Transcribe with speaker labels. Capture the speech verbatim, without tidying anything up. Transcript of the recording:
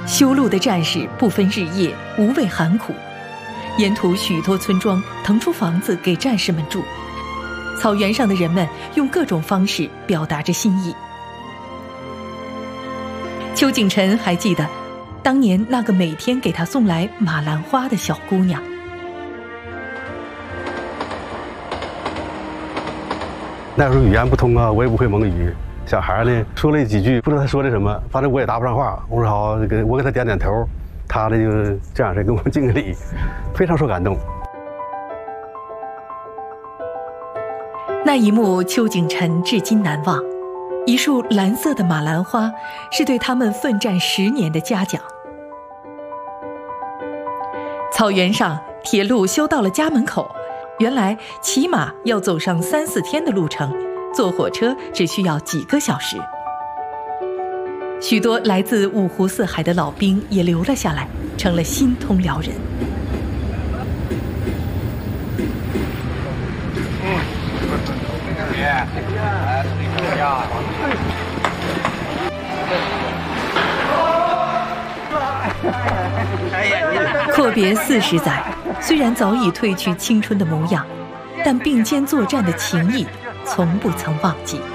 Speaker 1: 修路的战士不分日夜，无畏寒苦，沿途许多村庄腾出房子给战士们住。草原上的人们用各种方式表达着心意。邱景臣还记得当年那个每天给他送来马兰花的小姑娘。
Speaker 2: 那时候语言不通啊，我也不会蒙语。小孩呢说了几句，不知道他说的什么，反正我也答不上话。我说好，给我给他点点头，他呢就这样式给我们敬个礼，非常受感动。
Speaker 1: 那一幕，邱景臣至今难忘。一束蓝色的马兰花，是对他们奋战十年的嘉奖。草原上，铁路修到了家门口。原来骑马要走上三四天的路程，坐火车只需要几个小时。许多来自五湖四海的老兵也留了下来，成了心通辽人。阔别四十载，虽然早已褪去青春的模样，但并肩作战的情谊从不曾忘记。